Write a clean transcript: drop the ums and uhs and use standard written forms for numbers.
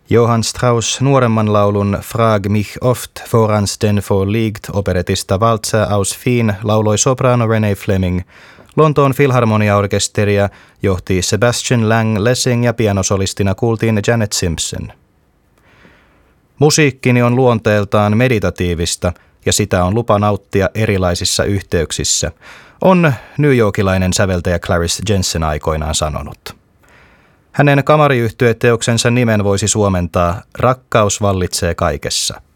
Johann Strauss nuoremman laulun Frag mich oft vorans den förliegt operetista Walzer aus Wien lauloi soprano Renee Fleming. Lontoon Filharmonia-orkesteria johti Sebastian Lang Lessing ja pianosolistina kuultiin Janet Simpson. Musiikkini on luonteeltaan meditatiivista ja sitä on lupa nauttia erilaisissa yhteyksissä, on newyorkilainen säveltäjä Clarice Jensen aikoinaan sanonut. Hänen kamariyhtyeteoksensa nimen voisi suomentaa Rakkaus vallitsee kaikessa.